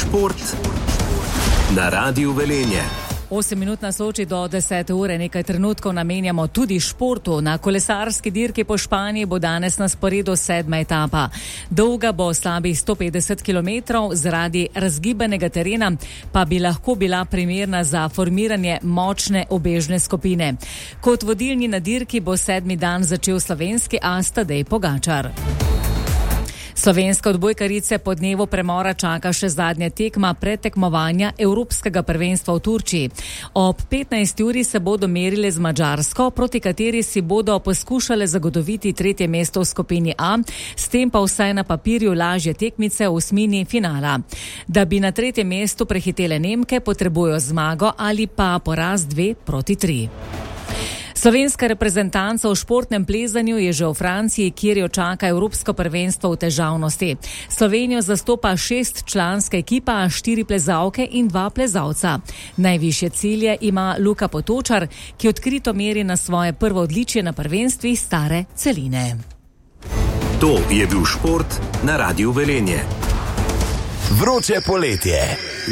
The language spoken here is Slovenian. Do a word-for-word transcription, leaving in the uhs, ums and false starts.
Šport na Radiu Velenje. osem minut nas loči do desete ure, nekaj trenutkov namenjamo tudi športu. Na kolesarski dirki po Španiji bo danes na sporedu sedma etapa. Dolga bo slabih sto petdeset kilometrov, zaradi razgibanega terena pa bi lahko bila primerna za formiranje močne obežne skupine. Kot vodilni na dirki bo sedmi dan začel slovenski as Tadej Pogačar. Slovenske odbojkarice po dnevu premora čaka še zadnja tekma predtekmovanja Evropskega prvenstva v Turčiji. Ob petnajsti uri se bodo merile z Madžarsko, proti kateri si bodo poskušale zagotoviti tretje mesto v skupini A, s tem pa vsaj na papirju lažje tekmice v osmini finala. Da bi na tretje mesto prehitele Nemke, potrebujo zmago ali pa poraz dve proti tri. Slovenska reprezentanca v športnem plezanju je že v Franciji, kjer jo čaka Evropsko prvenstvo v težavnosti. Slovenijo zastopa šestčlanska ekipa, štiri plezalke in dva plezalca. Najvišje cilje ima Luka Potočar, ki odkrito meri na svoje prvo odličje na prvenstvih stare celine. To je bil šport na Radiu Velenje. Vroče poletje.